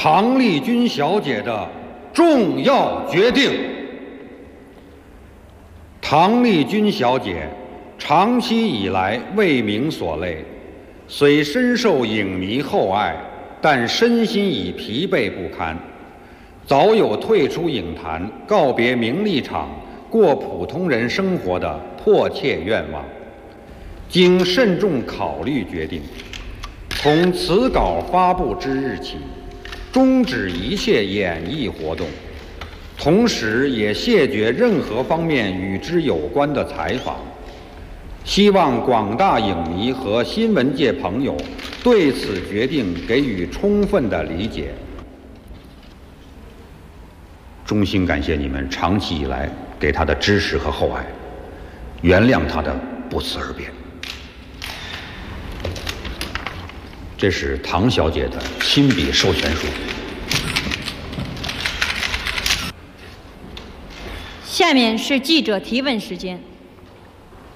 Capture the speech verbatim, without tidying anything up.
唐丽君小姐的重要决定。唐丽君小姐长期以来为名所累，虽深受影迷厚爱，但身心已疲惫不堪，早有退出影坛、告别名利场、过普通人生活的迫切愿望。经慎重考虑决定，从此稿发布之日起，终止一切演艺活动，同时也谢绝任何方面与之有关的采访。希望广大影迷和新闻界朋友对此决定给予充分的理解。衷心感谢你们长期以来给他的支持和厚爱，原谅他的不辞而别。这是唐小姐的亲笔授权书。 下面是记者提问时间。